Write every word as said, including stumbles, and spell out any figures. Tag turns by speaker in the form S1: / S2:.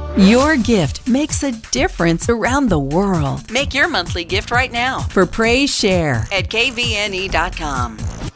S1: Your gift makes a difference around the world. Make your monthly gift right now for Praise Share at K V N E dot com.